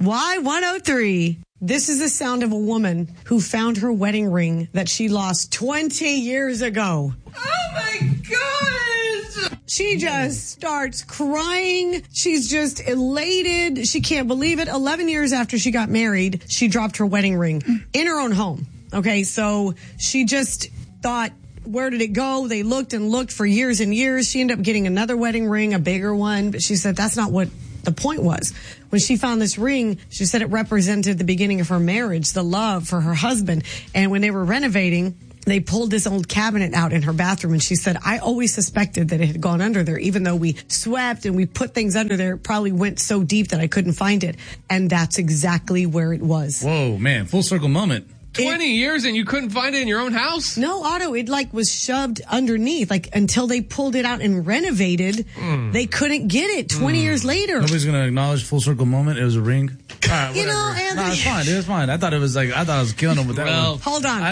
Y103. This is the sound of a woman who found her wedding ring that she lost 20 years ago. Oh my gosh! She just starts crying. She's just elated. She can't believe it. 11 years after she got married, she dropped her wedding ring in her own home. Okay, so she just thought, where did it go? They looked and looked for years and years. She ended up getting another wedding ring, a bigger one, but she said that's not what the point was. When she found this ring, she said it represented the beginning of her marriage, the love for her husband. And when they were renovating, they pulled this old cabinet out in her bathroom, and she said, I always suspected that it had gone under there. Even though we swept and we put things under there, it probably went so deep that I couldn't find it. And that's exactly where it was. Whoa, man, full circle moment. 20 years and you couldn't find it in your own house? No, Otto, it was shoved underneath, until they pulled it out and renovated, they couldn't get it 20 years later. Nobody's going to acknowledge full circle moment. It was a ring. All right, you know, Anthony. No, it's fine. It was fine. I thought I was killing him with that one. Hold on.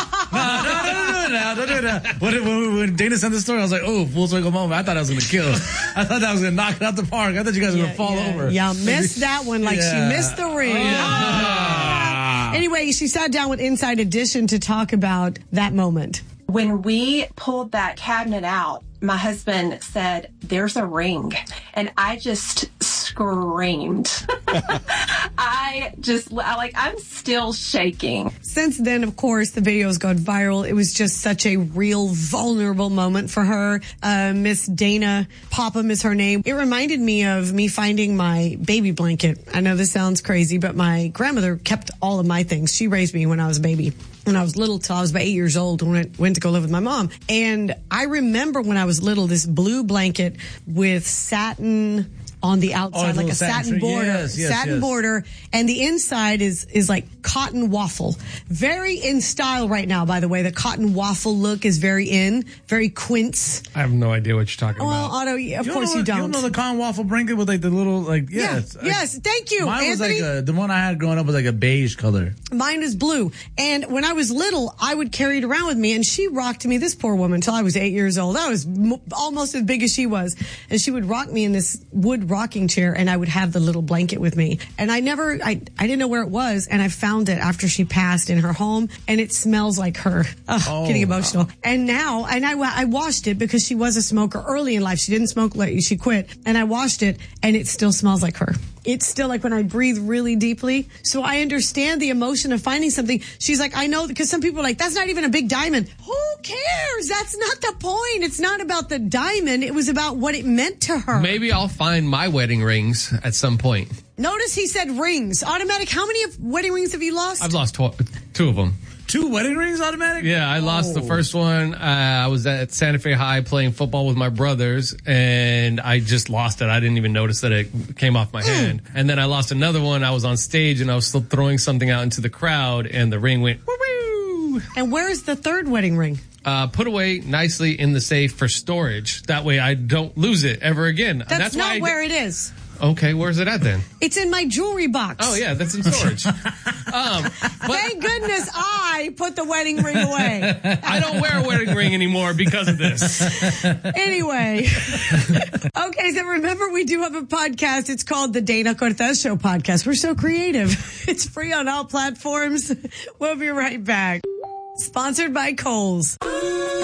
No. When Dana sent the story, I was like, oh, full circle moment. I thought I was going to kill. I thought that was going to knock it out the park. I thought you guys were going to fall over. Yeah, missed that one she missed the ring. Anyway, she sat down with Inside Edition to talk about that moment. When we pulled that cabinet out, my husband said, there's a ring. And I just screamed. I'm still shaking. Since then, of course, the video's gone viral. It was just such a real vulnerable moment for her. Miss Dana Popham is her name. It reminded me of me finding my baby blanket. I know this sounds crazy, but my grandmother kept all of my things. She raised me when I was a baby. When I was little, till I was about 8 years old, when I went to go live with my mom. And I remember when I was little, this blue blanket with satin on the outside, like a satin border, border, and the inside is like cotton waffle. Very in style right now, by the way. The cotton waffle look is very in, very quince. I have no idea what you're talking well, about. Otto, of course you don't. You don't know the cotton waffle blanket with the little, yes, thank you, mine Anthony. Was the one I had growing up was a beige color. Mine is blue. And when I was little, I would carry it around with me, and she rocked me, this poor woman, until I was 8 years old. I was almost as big as she was. And she would rock me in this wood rocking chair, and I would have the little blanket with me. And I didn't know where it was, and I found it after she passed in her home, and it smells like her. Getting emotional. And now, I washed it because she was a smoker early in life. She didn't smoke late. She quit. And I washed it, and it still smells like her. It's still like when I breathe really deeply. So I understand the emotion of finding something. She's like, I know, because some people are like, that's not even a big diamond. Who cares? That's not the point. It's not about the diamond. It was about what it meant to her. Maybe I'll find my wedding rings at some point. Notice he said rings. Automatic, how many wedding rings have you lost? I've lost two of them. 2 wedding rings, Automatic? Yeah, I lost the first one. I was at Santa Fe High playing football with my brothers, and I just lost it. I didn't even notice that it came off my hand. And then I lost another one. I was on stage, and I was still throwing something out into the crowd, and the ring went woo-woo. And where's the third wedding ring? Put away nicely in the safe for storage. That way I don't lose it ever again. That's not where it is. Okay, where's it at then? It's in my jewelry box. Oh, yeah, that's in storage. Thank goodness I put the wedding ring away. I don't wear a wedding ring anymore because of this. Anyway. Okay, so remember we do have a podcast. It's called the Dana Cortez Show Podcast. We're so creative. It's free on all platforms. We'll be right back. Sponsored by Kohl's.